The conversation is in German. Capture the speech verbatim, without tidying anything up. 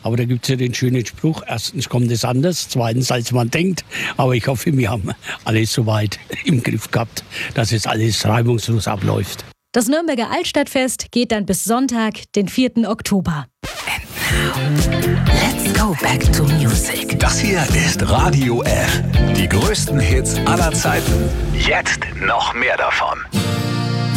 Aber da gibt es ja den schönen Spruch, erstens kommt es anders, zweitens als man denkt. Aber ich hoffe, wir haben alles soweit im Griff gehabt, dass es alles reibungslos abläuft. Das Nürnberger Altstadtfest geht dann bis Sonntag, den vierten Oktober. And now, let's go back to music. Das hier ist Radio F. Die größten Hits aller Zeiten. Jetzt noch mehr davon.